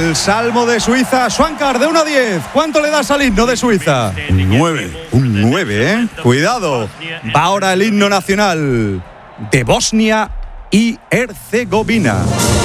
El Salmo de Suiza. Schwankar, de 1 a 10. ¿Cuánto le das al himno de Suiza? Un 9. Un 9, ¿eh? Cuidado. Va ahora el himno nacional de Bosnia y Herzegovina.